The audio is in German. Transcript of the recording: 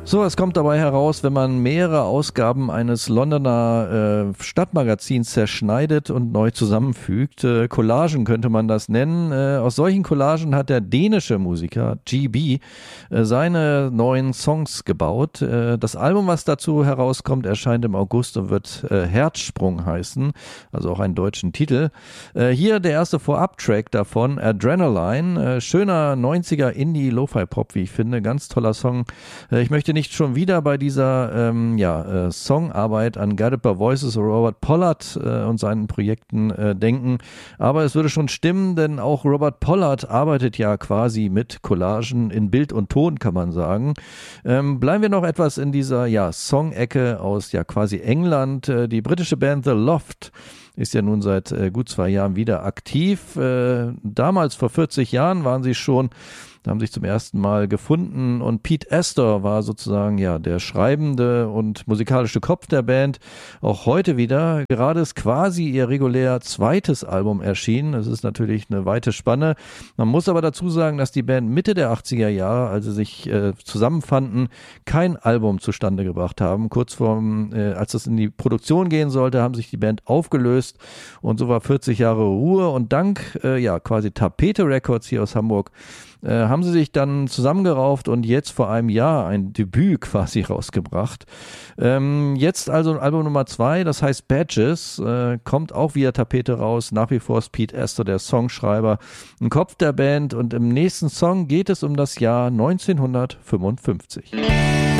So, es kommt dabei heraus, wenn man mehrere Ausgaben eines Londoner Stadtmagazins zerschneidet und neu zusammenfügt. Collagen könnte man das nennen. Aus solchen Collagen hat der dänische Musiker GB seine neuen Songs gebaut. Das Album, was dazu herauskommt, erscheint im August und wird Herzsprung heißen, also auch einen deutschen Titel. Hier der erste Vorab-Track davon, Adrenaline. Schöner 90er Indie-Lo-Fi-Pop, wie ich finde. Ganz toller Song. Ich möchte nicht schon wieder bei dieser Songarbeit an Guided by Voices oder Robert Pollard und seinen Projekten denken, aber es würde schon stimmen, denn auch Robert Pollard arbeitet ja quasi mit Collagen in Bild und Ton, kann man sagen. Bleiben wir noch etwas in dieser Song-Ecke aus quasi England. Die britische Band The Loft ist ja nun seit gut 2 Jahren wieder aktiv. Damals vor 40 Jahren waren sie schon, haben sich zum ersten Mal gefunden und Pete Astor war sozusagen der schreibende und musikalische Kopf der Band. Auch heute wieder, gerade ist quasi ihr regulär zweites Album erschienen. Es ist natürlich eine weite Spanne. Man muss aber dazu sagen, dass die Band Mitte der 80er Jahre, als sie sich zusammenfanden, kein Album zustande gebracht haben. Kurz vorm, als es in die Produktion gehen sollte, haben sich die Band aufgelöst und so war 40 Jahre Ruhe und dank quasi Tapete Records hier aus Hamburg haben sie sich dann zusammengerauft und jetzt vor einem Jahr ein Debüt quasi rausgebracht. Jetzt also Album Nummer 2, das heißt Badges, kommt auch via Tapete raus. Nach wie vor ist Pete Astor der Songschreiber, ein Kopf der Band und im nächsten Song geht es um das Jahr 1955.